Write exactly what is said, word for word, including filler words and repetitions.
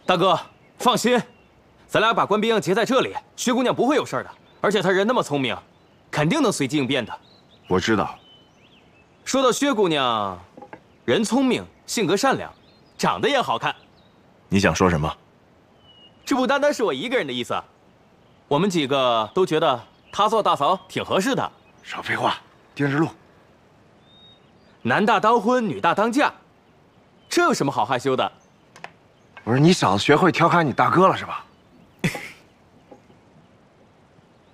大哥，放心，咱俩把官兵结在这里，薛姑娘不会有事的。而且她人那么聪明，肯定能随机应变的。 我知道。 说到薛姑娘，人聪明，性格善良，长得也好看。 你想说什么？ 这不单单是我一个人的意思，我们几个都觉得她做大嫂挺合适的。 少废话，定着录。 男大当婚，女大当嫁，这有什么好害羞的？ 我说你嫂子学会调侃你大哥了是吧？